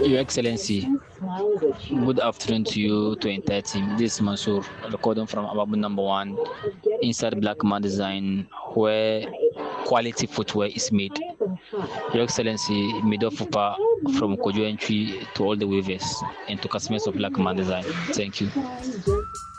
Your Excellency, good afternoon to you, to entire team. This is Mansour, recording from Ababu number one, inside Black Man Design, where quality footwear is made. Your Excellency, Midofupa from Kojo Entry to all the weavers and to customers of Black Man Design. Thank you.